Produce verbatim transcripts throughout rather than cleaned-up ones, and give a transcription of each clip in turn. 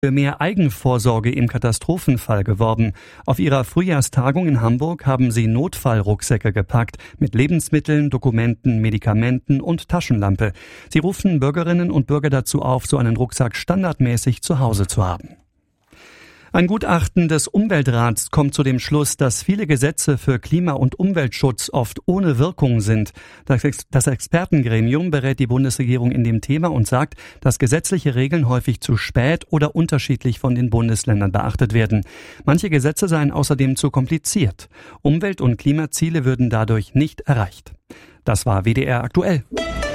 für mehr Eigenvorsorge im Katastrophenfall geworben. Auf ihrer Frühjahrstagung in Hamburg haben sie Notfallrucksäcke gepackt mit Lebensmitteln, Dokumenten, Medikamenten und Taschenlampe. Sie rufen Bürgerinnen und Bürger dazu auf, so einen Rucksack standardmäßig zu Hause zu haben. Ein Gutachten des Umweltrats kommt zu dem Schluss, dass viele Gesetze für Klima- und Umweltschutz oft ohne Wirkung sind. Das, Ex- das Expertengremium berät die Bundesregierung in dem Thema und sagt, dass gesetzliche Regeln häufig zu spät oder unterschiedlich von den Bundesländern beachtet werden. Manche Gesetze seien außerdem zu kompliziert. Umwelt- und Klimaziele würden dadurch nicht erreicht. Das war W D R aktuell.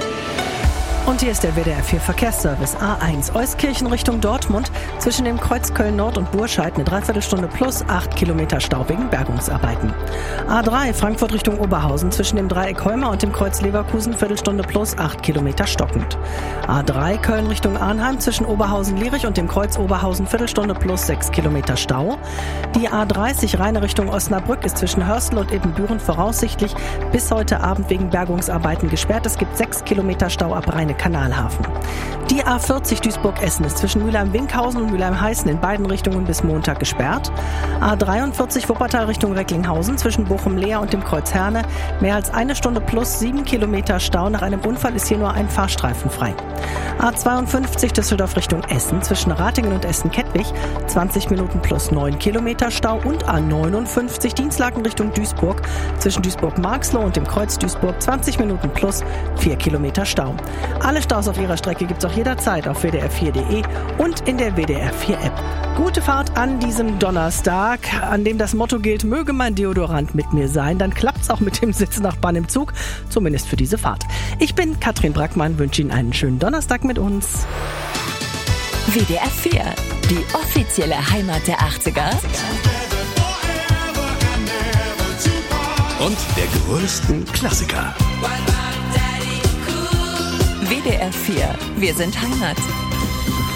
Und hier ist der W D R vier Verkehrsservice. A eins Euskirchen Richtung Dortmund. Zwischen dem Kreuz Köln-Nord und Burscheid eine Dreiviertelstunde plus acht Kilometer Stau wegen Bergungsarbeiten. A drei Frankfurt Richtung Oberhausen. Zwischen dem Dreieck Heumer und dem Kreuz Leverkusen Viertelstunde plus acht Kilometer stockend. A drei Köln Richtung Arnheim. Zwischen Oberhausen-Lierich und dem Kreuz Oberhausen Viertelstunde plus sechs Kilometer Stau. Die A dreißig Rheine Richtung Osnabrück ist zwischen Hörstel und Ebenbüren voraussichtlich bis heute Abend wegen Bergungsarbeiten gesperrt. Es gibt sechs Kilometer Stau ab Rheine Kanalhafen. Die A vierzig Duisburg-Essen ist zwischen Mülheim-Winkhausen und Mülheim-Heißen in beiden Richtungen bis Montag gesperrt. A dreiundvierzig Wuppertal Richtung Recklinghausen zwischen Bochum-Leer und dem Kreuz Herne. Mehr als eine Stunde plus sieben Kilometer Stau. Nach einem Unfall ist hier nur ein Fahrstreifen frei. A zweiundfünfzig Düsseldorf Richtung Essen zwischen Ratingen und Essen-Kettwig. zwanzig Minuten plus neun Kilometer Stau. Und A neunundfünfzig Dienstlaken Richtung Duisburg zwischen Duisburg-Marxloh und dem Kreuz Duisburg. zwanzig Minuten plus vier Kilometer Stau. Alle Staus auf ihrer Strecke gibt es auch jederzeit auf w d r vier punkt d e und in der W D R vier App. Gute Fahrt an diesem Donnerstag, an dem das Motto gilt, möge mein Deodorant mit mir sein. Dann klappt's auch mit dem Sitznachbarn im Zug, zumindest für diese Fahrt. Ich bin Katrin Brackmann, wünsche Ihnen einen schönen Donnerstag mit uns. W D R vier, die offizielle Heimat der achtziger. Und der größten Klassiker. W D R vier, wir sind Heimat.